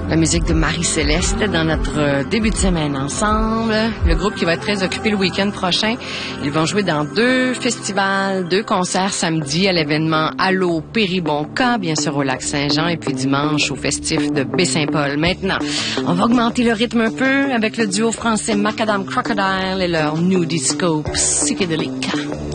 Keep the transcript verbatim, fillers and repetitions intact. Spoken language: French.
La musique de Marie-Céleste dans notre début de semaine ensemble. Le groupe qui va être très occupé le week-end prochain. Ils vont jouer dans deux festivals, deux concerts samedi à l'événement Allô Péribonca, bien sûr au Lac-Saint-Jean, et puis dimanche au festif de Baie-Saint-Paul. Maintenant, on va augmenter le rythme un peu avec le duo français Macadam Crocodile et leur New Disco psychédélique.